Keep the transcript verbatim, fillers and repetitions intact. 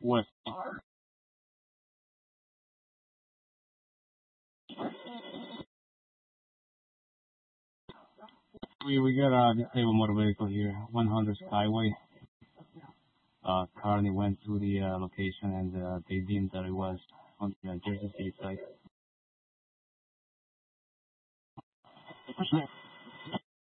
West. We we got a disabled motor vehicle here, one hundred Skyway. Uh, currently went to the uh, location and uh, they deemed that it was on the uh, Jersey City side.